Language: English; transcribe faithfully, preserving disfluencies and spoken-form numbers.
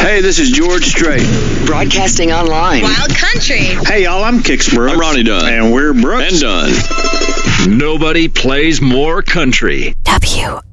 Hey, this is George Strait. Broadcasting online. Wild Country. Hey, y'all, I'm Kix Brooks. I'm Ronnie Dunn. And we're Brooks. And Dunn. Nobody plays more country. W